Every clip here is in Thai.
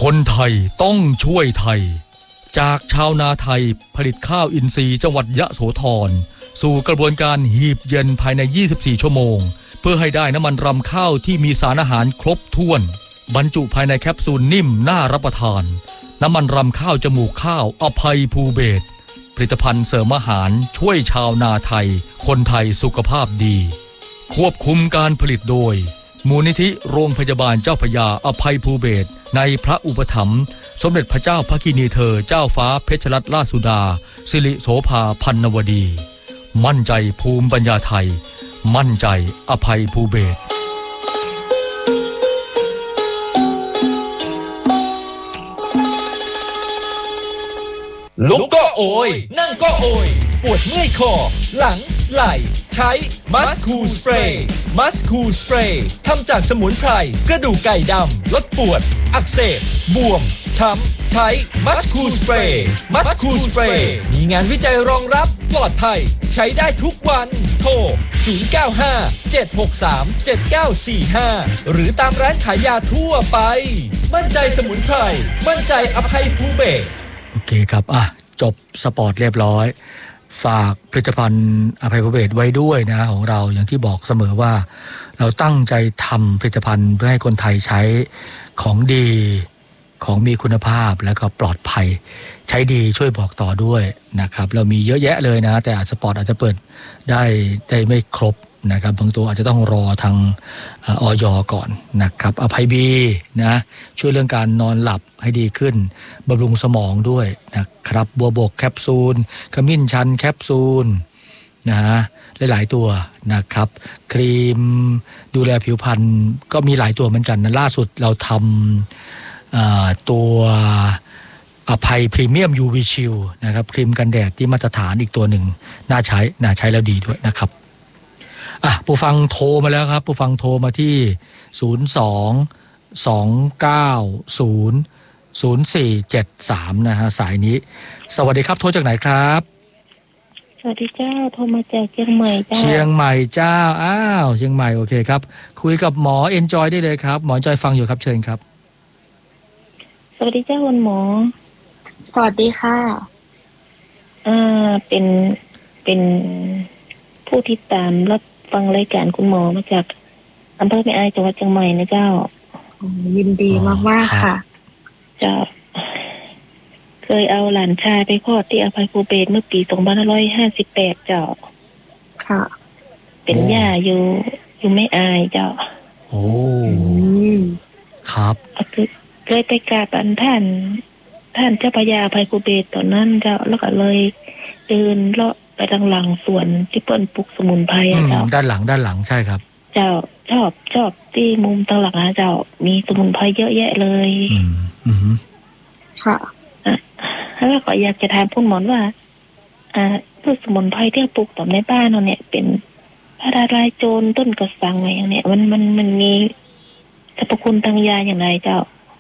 คนไทยต้องช่วยไทยจากชาวนาไทยผลิตข้าวอินทรีย์จังหวัดยะโสธรสู่กระบวนการหีบเย็นภายใน24ชั่วโมงเพื่อให้ได้น้ำมันรำข้าวที่มีสารอาหารครบถ้วนบรรจุภายในแคปซูลนิ่มน่ารับประทานน้ำมันรำข้าวจมูกข้าวอภัยภูเบศรผลิตภัณฑ์เสริมอาหารช่วยชาวนาไทยคนไทยสุขภาพดีควบคุมการผลิตโดยมูลนิธิโรงพยาบาลเจ้าพระยาอภัยภูเบศรในพระอุปถัมภ์สมเด็จพระเจ้าพระกินีเธอเจ้าฟ้าเพชรรัตนราชสุดาสิริโสภาพันนวดีมั่นใจภูมิปัญญาไทยมั่นใจอภัยภูเบศรลุกก็โอยนั่งก็โอยปวดเมื่อยคอหลังไหล่ใช้มัสคูลสเปรย์มัสคูลสเปรย์ทำจากสมุนไพรกระดูกไก่ดำลดปวดอักเสบบวมช้ำใช้มัสคูลสเปรย์มัสคูลสเปรย์มีงานวิจัยรองรับปลอดภัยใช้ได้ทุกวันโทร0957637945หรือตามร้านขายยาทั่วไปมั่นใจสมุนไพรมั่นใจอภัยภูเบศรโอเคครับจบสปอร์ตเรียบร้อยฝากผลิตภัณฑ์อภัยภูเบศรไว้ด้วยนะของเราอย่างที่บอกเสมอว่าเราตั้งใจทำผลิตภัณฑ์เพื่อให้คนไทยใช้ของดีของมีคุณภาพและก็ปลอดภัยใช้ดีช่วยบอกต่อด้วยนะครับเรามีเยอะแยะเลยนะแต่สปอร์ตอาจจะเปิดได้ไม่ครบนะครับบางตัวอาจจะต้องรอทางอย.ก่อนนะครับอภัยบีนะช่วยเรื่องการนอนหลับให้ดีขึ้นบำรุงสมองด้วยนะครับบัวบกแคปซูลขมิ้นชันแคปซูลนะหลายๆตัวนะครับครีมดูแลผิวพรรณก็มีหลายตัวเหมือนกันนะล่าสุดเราทำตัวอภัยพรีเมียม UV Shield นะครับครีมกันแดดที่มาตรฐานอีกตัวหนึ่งน่าใช้แล้วดีด้วยนะครับผู้ฟังโทรมาแล้วครับผู้ฟังโทรมาที่02-290-0473นะฮะสายนี้สวัสดีครับโทรจากไหนครับสวัสดีเจ้าโทรมาจากเชียงใหม่เจ้าเชียงใหม่เจ้าเชียงใหม่โอเคครับคุยกับหมอเอนจอยได้เลยครับหมอจอยฟังอยู่ครับเชิญครับสวัสดีเจ้าคุณหมอสวัสดีค่ะเป็นผู้ที่ตามรับฟังรายการคุณหมอมาจากอำเภอแม่อายจังหวัดเชียงใหม่นะเจ้ายินดีมากๆค่ะเจ้าเคยเอาหลานชายไปคลอดที่อภัยภูเบศรเมื่อปี2558เจ้าค่ะเป็นย่าอยู่แม่อายเจ้าโอ้ครับเคยไปกราบท่านเจ้าพระยาอภัยภูเบศรตอนนั้นเจ้าแล้วก็เลยเดินเลาะไปทางหลังสวนที่เปิ้นปลูกสมุนไพรเจ้าด้านหลังใช่ครับเจ้าชอบที่มุมทางหลังเจ้ามีสมุนไพรเยอะแยะเลยค่ะแล้วก็อยากจะถามคุณหมอว่าพืชสมุนไพรที่ปลูกต่อในบ้านเราเนี่ยเป็นพระราลายโจรต้นกระสังอะไรอย่างเนี้ยมันมีสรรพคุณทางยาอย่างไรเจ้า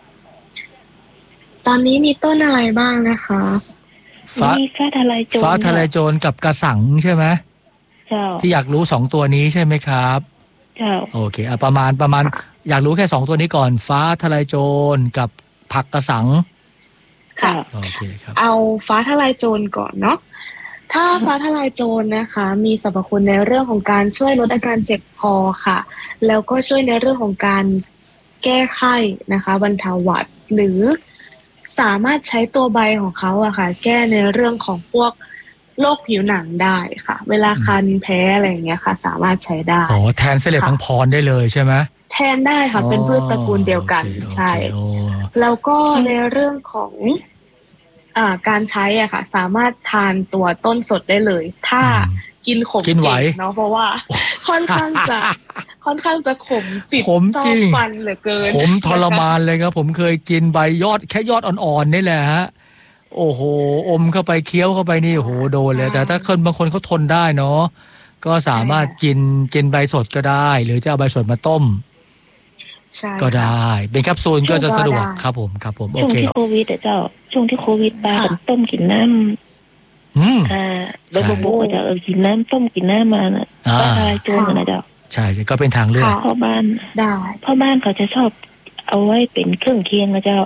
ตอนนี้มีต้นอะไรบ้างนะคะมีฟ้าทะลายโจรกับกระสังใช่ไหมเจ้าที่อยากรู้2ตัวนี้ใช่ไหมครับเจ้าโอเคประมาณอยากรู้แค่2ตัวนี้ก่อนฟ้าทะลายโจรกับผักกระสังค่ะโอเคครับเอาฟ้าทะลายโจรก่อนเนาะถ้าฟ้าทะลายโจรนะคะมีสรรพคุณในเรื่องของการช่วยลดอาการเจ็บคอค่ะแล้วก็ช่วยในเรื่องของการแก้ไข้นะคะบรรเทาหวัดหรือสามารถใช้ตัวใบของเขาอะค่ะแก้ในเรื่องของพวกโรคผิวหนังได้ค่ะเวลาคันแพ้อะไรอย่างเงี้ยค่ะสามารถใช้ได้แทนเสลดพังพรได้เลยใช่ไหมแทนได้ค่ะเป็นพืชตระกูลเดียวกันใช่แล้วก็ในเรื่องของการใช้อะค่ะสามารถทานตัวต้นสดได้เลยถ้ากินขมกินไหวเนาะเพราะว่าค่อนข้างจะขมติดฟันเหลือเกินขมทรมานเลยครับผมเคยกินใบแค่ยอดอ่อนๆนี่แหละฮะโอ้โหอมเข้าไปเคี้ยวเข้าไปนี่โอ้โหโดนเลยแต่ถ้าคนบางคนเขาทนได้เนาะก็สามารถกินใบสดก็ได้หรือจะเอาใบสดมาต้มก็ได้เป็นแคปซูลก็จะสะดวกครับผมโอเคช่วงที่โควิดเจ้าช่วงที่โควิดมาผมต้มกินน้ำโดยโบจะกินน้ำต้มกินน้ำมาน่ะก็ทายโจรนะเจ้าใช่ก็เป็นทางเลือกพ่อบ้านเขาจะชอบเอาไว้เป็นเครื่องเคียงนะเจ้า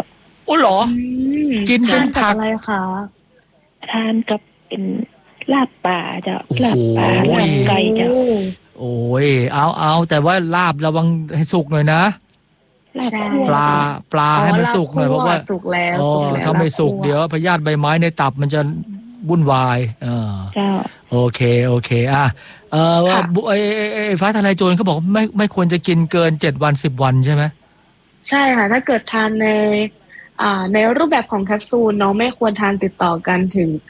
โอ้เหรอกินเป็นผักอะไรคะทานกับเป็นลาบป่าเจ้าลาบป่าลาบไก่เจ้าโอ้ยเอาแต่ว่าลาบระวังให้สุกหน่อยนะปลาให้มันสุกหน่อยเพราะว่าสุกแล้วถ้าไม่สุกเดี๋ยวพยาธิใบไม้ในตับมันจะวุ่นวายเจ้าโอเคอ่ะว่าไอ้ฟ้าทลายโจรเขาบอกไม่ควรจะกินเกิน7 วัน10 วันใช่ไหมใช่ค่ะถ้าเกิดทานในรูปแบบของแคปซูลเนาะไม่ควรทานติดต่อกันถึง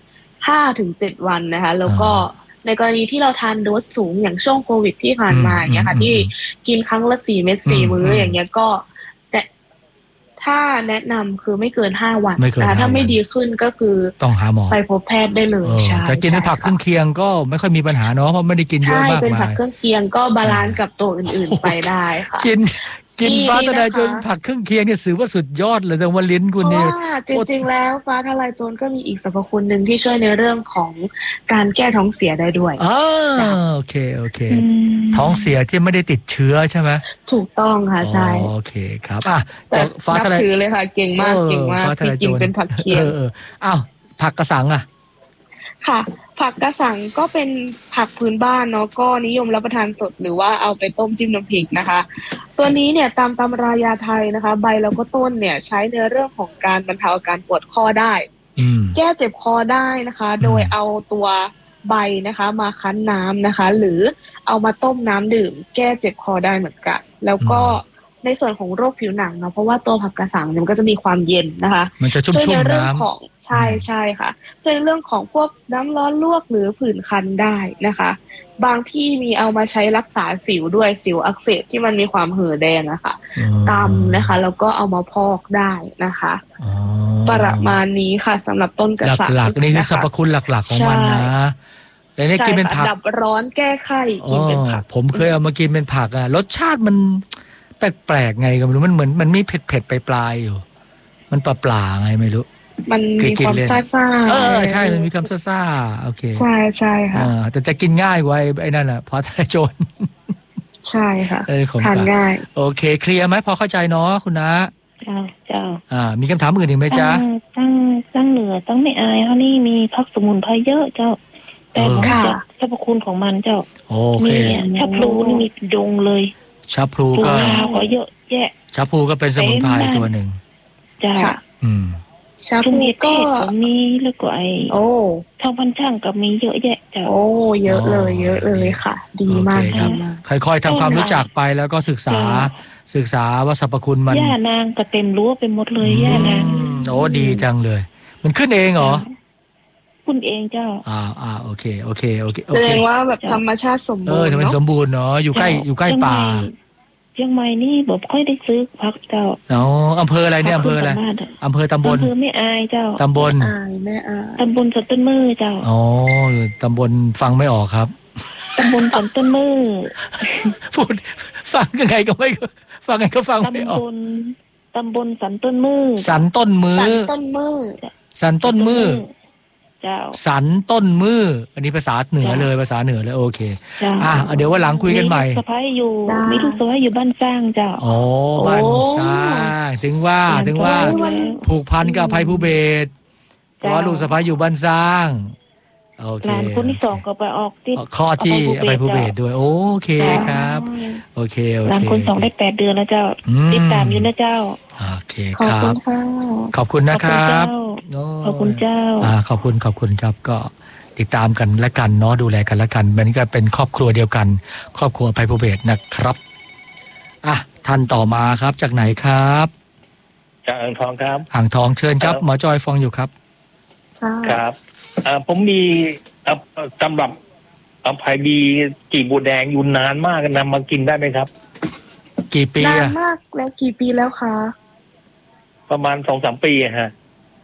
5-7 วันนะคะแล้วก็ในกรณีที่เราทานโดสสูงอย่างช่วงโควิดที่ผ่านมาอย่างเงี้ยค่ะที่กินครั้งละ4 เม็ด4 มื้ออย่างเงี้ยก็แต่ถ้าแนะนำคือไม่เกิน5 วันนะคะถ้าไม่ดีขึ้นก็คือต้องหาหมอไปพบแพทย์ได้เลยใช่แต่กินเป็นผักเครื่องเคียงก็ไม่ค่อยมีปัญหาเนาะเพราะไม่ได้กินเยอะมากมายใช่เป็นผักเครื่องเคียงก็บาลานซ์กับตัวอื่นๆไปได้ค่ะกินฟ้าทลายโจรผักเครื่องเคียงเนี่ยถือว่าสุดยอดเลยแต่ว่าลิ้นคุณนี่จริงๆแล้วฟ้าทลายโจรก็มีอีกสรรพคุณหนึ่งที่ช่วยในเรื่องของการแก้ท้องเสียได้ด้วยโอเคท้องเสียที่ไม่ได้ติดเชื้อใช่ไหมถูกต้องค่ะใช่โอเคครับฟ้าทลายถือเลยค่ะเก่งมากที่กินเป็นผักเคียงผักกระสังค่ะผักกระสังก็เป็นผักพื้นบ้านเนาะก็นิยมรับประทานสดหรือว่าเอาไปต้มจิ้มน้ำพริกนะคะตัวนี้เนี่ยตามตำรายาไทยนะคะใบแล้วก็ต้นเนี่ยใช้ในเรื่องของการบรรเทาอาการปวดคอได้แก้เจ็บคอได้นะคะโดยเอาตัวใบนะคะมาคั้นน้ำนะคะหรือเอามาต้มน้ำดื่มแก้เจ็บคอได้เหมือนกันแล้วก็ในส่วนของโรคผิวหนังเนาะเพราะว่าตัวผักกระสังมันก็จะมีความเย็นนะคะมันจะชุ่มๆน้ำใช่ค่ะจะในเรื่องของพวกน้ำร้อนลวกหรือผื่นคันได้นะคะบางที่มีเอามาใช้รักษาสิวด้วยสิวอักเสบที่มันมีความเห่อแดงนะคะตำนะคะแล้วก็เอามาพอกได้นะคะประมาณนี้ค่ะสำหรับต้นกระสังหลักๆนี่คือสรรพคุณหลักๆของมันนะแต่นี่กินเป็นผักดับร้อนแก้ไข้กินเป็นผักผมเคยเอามากินเป็นผักรสชาติมันแปลกๆไงก็ไม่รู้มันเหมือนมันมีเผ็ดๆปลายๆอยู่มันปลาๆไงไม่รู้มันมีความซ่าใช่มันมีความซ่าๆโอเคใช่ค่ะแต่จะกินง่ายกว่าไอ้นั่นแหละพอทลายโจรใช่ค่ะทานง่ายโอเคเคลียร์ไหมพอเข้าใจเนาะคุณนะเจ้ามีคำถามอื่นอีกไหมจ๊ะตั้งเหนือตั้งไม่อายเขานี่มีพักสมุนไพรเยอะเจ้าแต่ผมจะสรรพคุณของมันเจ้ามีชับพลูนี่มีดงเลยชับพลูก็เยอะแยะชับพลูก็เป็นสมุนไพรตัวหนึ่งจ้าชับพลูก็มีแล้วก็ทองพันช่างก็มีเยอะแยะจ้าเยอะเลยค่ะดีมากครับค่อยๆทำความรู้จักไปแล้วก็ศึกษาว่าสรรพคุณมันย่านางก็เต็มรั้วไปหมดเลยย่านางดีจังเลยมันขึ้นเองเหรอคุณเองเจ้าโอเคแสดงว่าแบบธรรมชาติสมบูรณ์ธรรมชาติสมบูรณ์เนาะอยู่ใกล้ป่าเชียงใหม่นี่บอกค่อยได้ซื้อผักเจ้าอำเภออะไรเนี่ยอำเภออะไรอำเภอตำบลอำเภอไม่อายเจ้าตำบลไม่อายตำบลสวนต้นมือเจ้าตำบลฟังไม่ออกครับตำบลสวนต้นมือพูดฟังยังไงก็ไม่ฟังไงก็ฟังไม่ออกตำบลสันต้นมือสันต้นมือสันต้นมือสันต้นมืออันนี้ภาษาเหนือเลยโอเคเดี๋ยววันหลังคุยกันใหม่มีลูกสะใภ้อยู่มีลูกสะใภ้อยู่บ้านสร้างเจ้าบ้านสร้างถึงว่าผูกพันกับอภัยภูเบศรเพราะลูกสะใภ้อยู่บ้านสร้างโอเคหลานคนที่2ก็ไปออกที่ข้อที่อภัยภูเบศรด้วยโอเคครับโอเคหลานคน2ได้8 เดือนแล้วเจ้าติดตามอยู่นะเจ้าโอเคครับขอบคุณนะครับขอบคุณเจ้าขอบคุณครับก็ติดตามกันและกันเนาะดูแลกันและกันมันก็เป็นครอบครัวเดียวกันครอบครัวอภัยภูเบศรนะครับท่านต่อมาครับจากไหนครับจากอ่างทองครับอ่างทองเชิญครับหมอจอยฟังอยู่ครับครับผมมีตำรับอภัยดีจีบัวแดงอยู่นานมากนำมากินได้ไหมครับกี่ปีนานมากแล้วกี่ปีแล้วคะประมาณ 2-3 ปีฮะ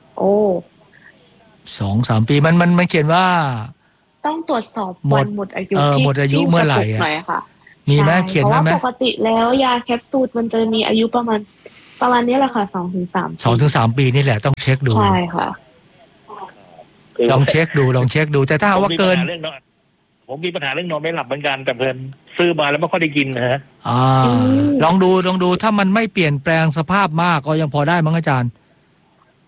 2-3 ปีมันเขียนว่าต้องตรวจสอบวันหมดอายุหมดอายุเมื่อไหร่ค่ะมีไหมเขียนไว้ไหมปกติแล้วยาแคปซูลมันจะมีอายุประมาณนี้แหละค่ะ 2-3 ปีนี่แหละต้องเช็คดูใช่ค่ะลองเช็คดูแต่ถ้าว่าเกินผมมีปัญหาเรื่องนอนไม่หลับเหมือนกันแต่เพิ่นซื้อมาแล้วไม่ค่อยได้กินนะฮะลองดูถ้ามันไม่เปลี่ยนแปลงสภาพมากก็ยังพอได้มั้งอาจารย์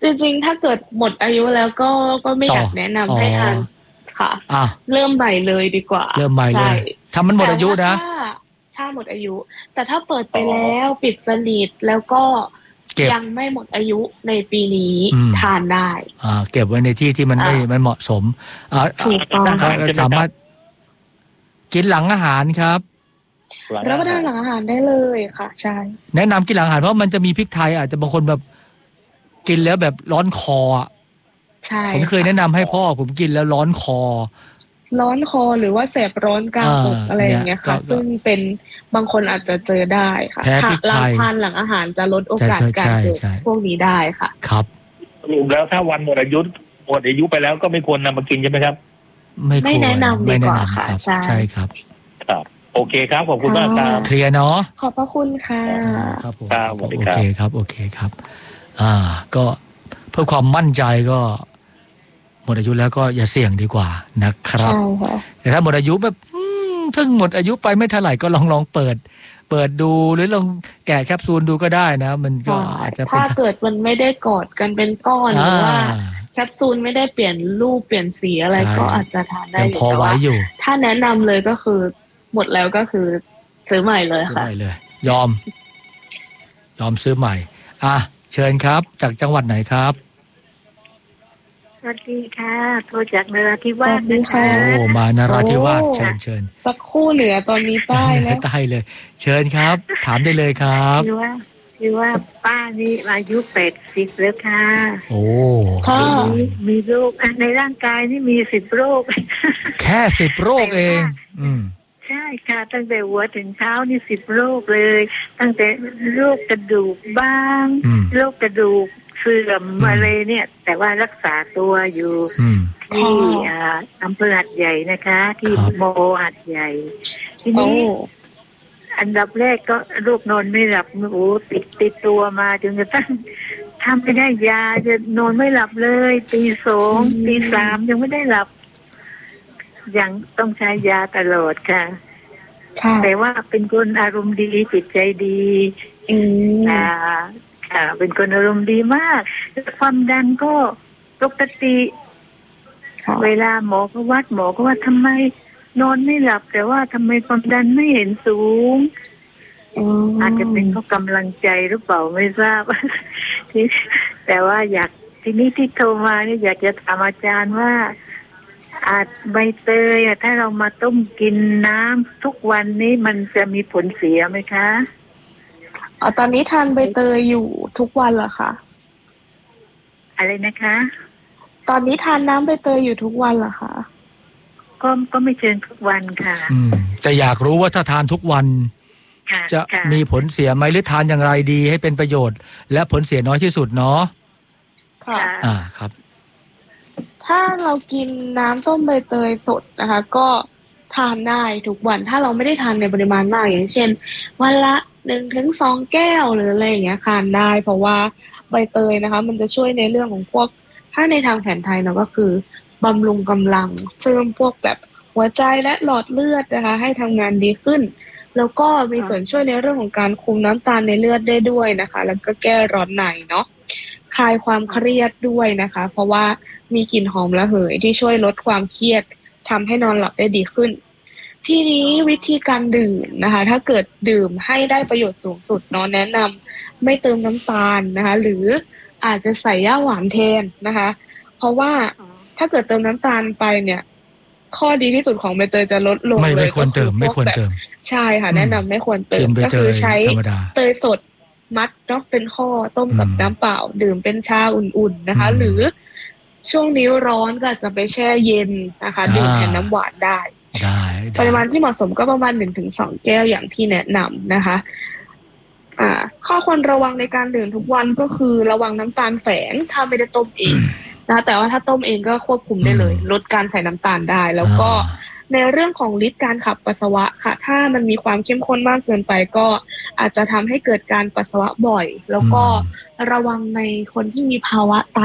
จริงๆถ้าเกิดหมดอายุแล้วก็ไม่อยากแนะนำให้ทานค่ะเริ่มใหม่เลยดีกว่าเริ่มใหม่เลยทำมันหมดอายุนะถ้าหมดอายุแต่ถ้าเปิดไปแล้วปิดสนิทแล้วก็ยังไม่หมดอายุในปีนี้ทานได้เก็บไว้ในที่ที่มันไม่เหมาะสมถูกต้องสามารถกินหลังอาหารครับรับประทานหลังอาหารได้เลยค่ะใช่แนะนำกินหลังอาหารเพราะมันจะมีพริกไทยอาจจะบางคนแบบกินแล้วแบบร้อนคอใช่ผมเคยแนะนำให้พ่อผมกินแล้วร้อนคอหรือว่าแสบร้อนกลางอกอะไรอย่างเงี้ยค่ะซึ่งเป็นบางคนอาจจะเจอได้ค่ะเราทานหลังอาหารจะลดโอกาสการเกิดพวกนี้ได้ค่ะครับแล้วถ้าวันหมดอายุไปแล้วก็ไม่ควรนำมากินใช่ไหมครับไม่แนะนำดีกว่าค่ะใช่ครับครับโอเคครับขอบคุณมากครับเคลียร์เนาะขอบพระคุณค่ะครับผมโอเคครับก็เพื่อความมั่นใจก็หมดอายุแล้วก็อย่าเสี่ยงดีกว่านะครับแต่ถ้าหมดอายุแบบถึงหมดอายุไปไม่เท่าไหร่ก็ลองเปิดดูหรือลองแกะแคปซูลดูก็ได้นะมันก็อาจจะถ้าเกิดมันไม่ได้กอดกันเป็นก้อนหรือว่าแคปซูลไม่ได้เปลี่ยนรูปเปลี่ยนสีอะไรก็อาจจะทานได้อยู่แต่ว่าถ้าแนะนำเลยก็คือหมดแล้วก็คือซื้อใหม่เลยค่ะซื้อใหม่เลยยอมซื้อใหม่เชิญครับจากจังหวัดไหนครับสวัสดีค่ะโทรจากนราธิวาสนะคะโอ้มานราธิวาสเชิญสักครู่เหนือตอนนี้ใต้แล้วใต้เลยเชิญครับถามได้เลยครับคือว่าป้านี่อายุ80แล้วค่ะโอ้มีโรคในร่างกายนี่มี10โรคแค่10โรคเองใช่ค่ะตั้งแต่หัวถึงเท้านี่10โรคเลยตั้งแต่โรคกระดูกบ้างโรคกระดูกเสื่อมอะไรเนี่ยแต่ว่ารักษาตัวอยู่ที่อำเภอหัดใหญ่นะคะที่โมหัดใหญ่ทีนี้อันดับแรกก็โรคนอนไม่หลับติดตัวมาจนกระทั่งทำไม่ได้ยาจะนอนไม่หลับเลยตี 2 ตี 3ยังไม่ได้หลับยังต้องใช้ยาตลอดค่ะแต่ว่าเป็นคนอารมณ์ดีจิตใจดีค่ะเป็นคนอารมณ์ดีมากความดันก็ปกติเวลาหมอก็ว่าทำไมนอนไม่หลับแต่ว่าทำไมความดันไม่เห็นสูงอาจจะเป็นเพราะกำลังใจหรือเปล่าไม่ทราบแต่ว่าทีนี้ที่โทรมาเนี่ยอยากจะถามอาจารย์ว่าใบเตยถ้าเรามาต้มกินน้ำทุกวันนี้มันจะมีผลเสียไหมคะตอนนี้ทานใบเตยอยู่ทุกวันเหรอคะอะไรนะคะตอนนี้ทานน้ำใบเตยอยู่ทุกวันเหรอคะก็ไม่เชิงทุกวันค่ะแต่อยากรู้ว่าถ้าทานทุกวันจะมีผลเสียไหมหรือทานอย่างไรดีให้เป็นประโยชน์และผลเสียน้อยที่สุดเนาะค่ะครับถ้าเรากินน้ำต้มใบเตยสดนะคะก็ทานได้ทุกวันถ้าเราไม่ได้ทานในปริมาณมากอย่างเช่นวันละ 1-2 แก้วหรืออะไรอย่างเงี้ยทานได้เพราะว่าใบเตยนะคะมันจะช่วยในเรื่องของพวกถ้าในทางแผนไทยเนาะก็คือบำรุงกำลังเสริมพวกแบบหัวใจและหลอดเลือดนะคะให้ทำงานดีขึ้นแล้วก็มีส่วนช่วยในเรื่องของการคุมน้ำตาลในเลือดได้ด้วยนะคะแล้วก็แก้ร้อนในเนาะคลายความเครียดด้วยนะคะเพราะว่ามีกลิ่นหอมระเหยที่ช่วยลดความเครียดทำให้นอนหลับได้ดีขึ้นทีนี้วิธีการดื่มนะคะถ้าเกิดดื่มให้ได้ประโยชน์สูงสุดเนาะแนะนำไม่เติมน้ำตาลนะคะหรืออาจจะใส่ย่าหวานแทนนะคะเพราะว่าถ้าเกิดเติมน้ำตาลไปเนี่ยข้อดีที่สุดของใบเตยจะลดลงเลยไม่ควรเติมใช่ค่ะแนะนำไม่ควรเติมก็คือใช้เตยสดมัดเนาะเป็นข้อต้มกับน้ำเปล่าดื่มเป็นชาอุ่นๆนะคะหรือช่วงนี้ร้อนก็อาจจะไปแช่เย็นนะคะดื่มแทนน้ำหวานได้ปริมาณที่เหมาะสมก็ประมาณ 1-2 แก้วอย่างที่แนะนำนะคะข้อควรระวังในการดื่มทุกวันก็คือระวังน้ำตาลแฝงถ้าไม่ได้ต้มเองนะแต่ว่าถ้าต้มเองก็ควบคุมได้เลยลดการใส่น้ำตาลได้แล้วก็ในเรื่องของฤทธิ์การขับปัสสาวะค่ะถ้ามันมีความเข้มข้นมากเกินไปก็อาจจะทำให้เกิดการปัสสาวะบ่อยแล้วก็ระวังในคนที่มีภาวะไต